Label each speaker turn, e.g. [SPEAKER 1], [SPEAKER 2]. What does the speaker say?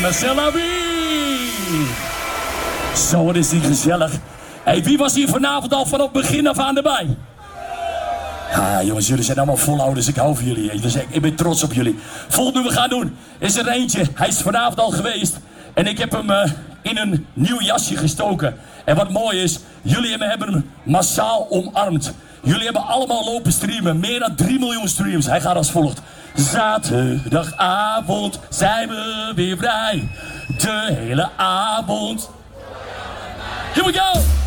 [SPEAKER 1] Marcella Wie. Zo, wat is die gezellig. Hey, wie was hier vanavond al vanaf begin af aan erbij? Ah, jongens, jullie zijn allemaal volouders. Ik hou van jullie. Dus ik ben trots op jullie. Volgende we gaan doen is er eentje. Hij is vanavond al geweest. En ik heb hem in een nieuw jasje gestoken. En wat mooi is, jullie hebben hem massaal omarmd. Jullie hebben allemaal lopen streamen. Meer dan 3 miljoen streams. Hij gaat als volgt. Zaterdagavond zijn we weer vrij. De hele avond. Here we go!